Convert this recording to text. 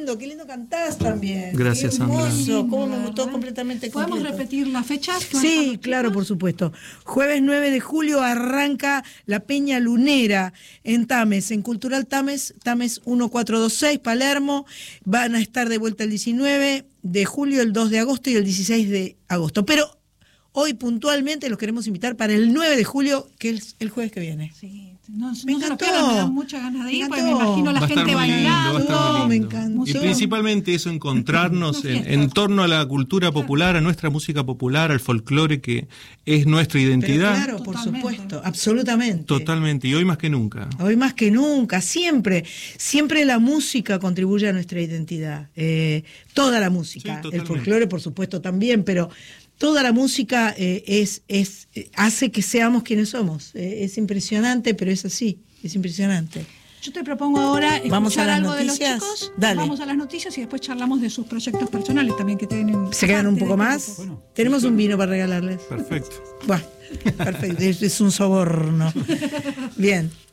qué lindo cantás también. Gracias, qué Sandra. hermoso, cómo me gustó completamente. ¿Podemos completo. repetir las fechas? Sí, claro, por supuesto. Jueves 9 de julio arranca la Peña Lunera en Tames, en Cultural Tames 1426, Palermo. Van a estar de vuelta el 19 de julio, el 2 de agosto y el 16 de agosto. Pero hoy puntualmente los queremos invitar para el 9 de julio, que es el jueves que viene. Sí, no Me se lo encantó. pierdan, me dan muchas ganas de ir, Me porque me encantó. imagino la Va a estar gente muy lindo, va a estar bailando. muy me lindo. encantó. Y principalmente eso, encontrarnos en torno a la cultura popular, a nuestra música popular, al folclore que es nuestra Pero identidad. claro, por Totalmente. supuesto, absolutamente. Totalmente, y hoy más que nunca. Hoy más que nunca, siempre la música contribuye a nuestra identidad. Toda la música, Sí, totalmente. el folclore por supuesto también, pero toda la música hace que seamos quienes somos. Es impresionante, pero es así, es impresionante. Yo te propongo ahora Vamos a escuchar las algo de los noticias. chicos. Dale. Vamos a las noticias y después charlamos de sus proyectos personales también que tienen. ¿Se quedan un parte poco de más? este grupo. Tenemos un vino para regalarles. Perfecto. Bueno, perfecto, es un soborno. Bien.